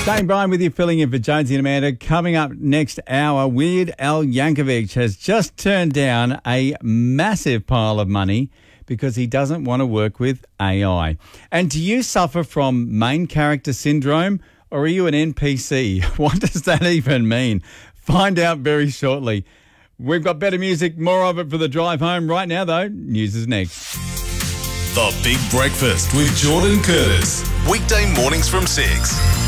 Dane Bryan with you, filling in for Jonesy and Amanda. Coming up next hour, Weird Al Yankovic has just turned down a massive pile of money because he doesn't want to work with AI. And do you suffer from main character syndrome, or are you an NPC? What does that even mean? Find out very shortly. We've got better music, more of it for the drive home. Right now, though, news is next. The Big Breakfast with Jordan Curtis. Weekday mornings from 6.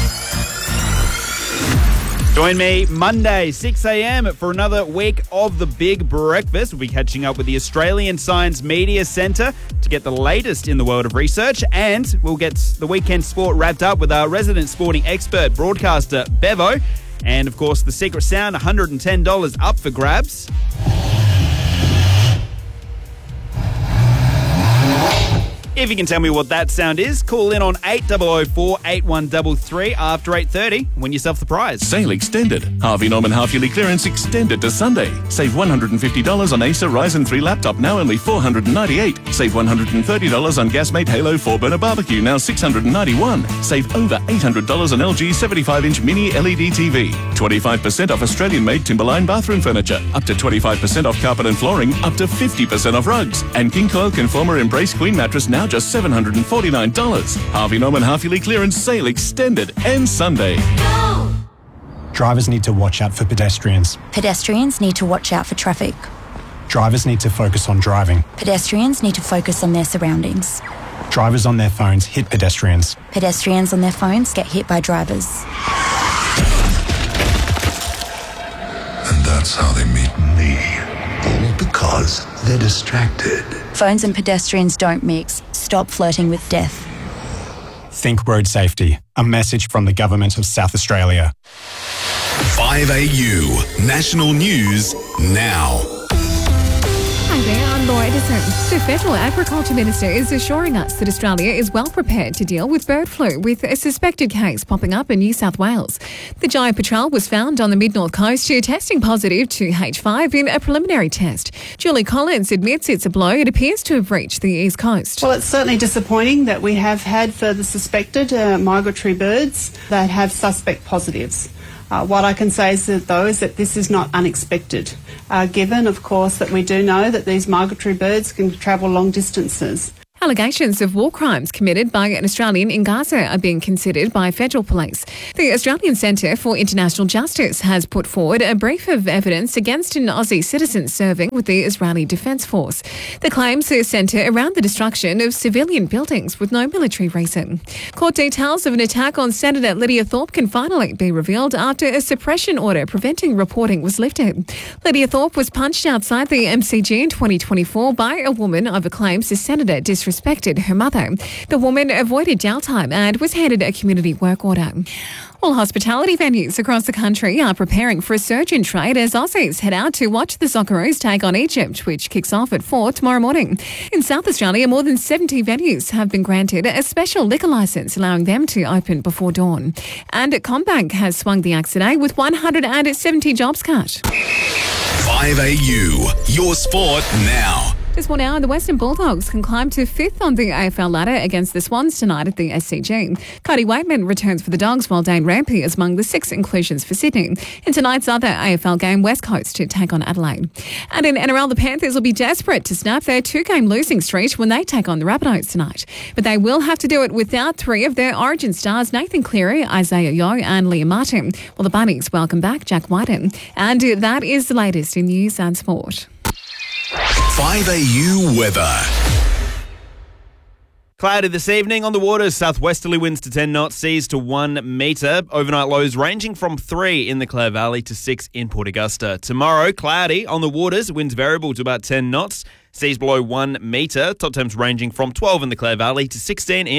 Join me Monday, 6 a.m. for another week of The Big Breakfast. We'll be catching up with the Australian Science Media Centre to get the latest in the world of research, and we'll get the weekend sport wrapped up with our resident sporting expert, broadcaster Bevo. And, of course, the secret sound, $110 up for grabs. If you can tell me what that sound is, call in on 8004 8133 after 8:30. Win yourself the prize. Sale extended. Harvey Norman half-yearly clearance extended to Sunday. Save $150 on Acer Ryzen 3 laptop, now only $498. Save $130 on Gasmate Halo 4-burner barbecue, now $691. Save over $800 on LG 75-inch mini LED TV. 25% off Australian-made Timberline bathroom furniture. Up to 25% off carpet and flooring. Up to 50% off rugs. And King Coil Conformer Embrace Queen mattress, now just $749. Harvey Norman half-yearly clearance sale extended and Sunday. Go! Drivers need to watch out for pedestrians. Pedestrians need to watch out for traffic. Drivers need to focus on driving. Pedestrians need to focus on their surroundings. Drivers on their phones hit pedestrians. Pedestrians on their phones get hit by drivers. And that's how they meet me. All because they're distracted. Phones and pedestrians don't mix. Stop flirting with death. Think road safety. A message from the Government of South Australia. 5AU. National News now. Hi there, I'm Laura Edison. The Federal Agriculture Minister is assuring us that Australia is well prepared to deal with bird flu, with a suspected case popping up in New South Wales. The giant petrel was found on the mid-north coast, testing positive to H5 in a preliminary test. Julie Collins admits it's a blow. It appears to have reached the east coast. Well, it's certainly disappointing that we have had further suspected migratory birds that have suspect positives. What I can say is that this is not unexpected, given, of course, that we do know that these migratory birds can travel long distances. Allegations of war crimes committed by an Australian in Gaza are being considered by federal police. The Australian Centre for International Justice has put forward a brief of evidence against an Aussie citizen serving with the Israeli Defence Force. The claims centre around the destruction of civilian buildings with no military reason. Court details of an attack on Senator Lydia Thorpe can finally be revealed after a suppression order preventing reporting was lifted. Lydia Thorpe was punched outside the MCG in 2024 by a woman over claims the senator disrespected her mother. The woman avoided jail time and was handed a community work order. All hospitality venues across the country are preparing for a surge in trade as Aussies head out to watch the Socceroos take on Egypt, which kicks off at 4 tomorrow morning. In South Australia, more than 70 venues have been granted a special liquor licence, allowing them to open before dawn. And CommBank has swung the axe today with 170 jobs cut. 5AU. Your sport now. Just 1 hour, the Western Bulldogs can climb to 5th on the AFL ladder against the Swans tonight at the SCG. Cody Waitman returns for the Dogs, while Dane Rampy is among the 6 inclusions for Sydney. In tonight's other AFL game, West Coast to take on Adelaide. And in NRL, the Panthers will be desperate to snap their 2-game losing streak when they take on the Rabbitohs tonight. But they will have to do it without 3 of their Origin stars, Nathan Cleary, Isaiah Yeo and Liam Martin. Well, the Bunnies welcome back Jack Whiten. And that is the latest in news and sport. 5AU weather. Cloudy this evening on the waters. Southwesterly winds to 10 knots, seas to 1 metre. Overnight lows ranging from 3 in the Clare Valley to 6 in Port Augusta. Tomorrow, cloudy on the waters, winds variable to about 10 knots, seas below 1 metre. Top temps ranging from 12 in the Clare Valley to 16 in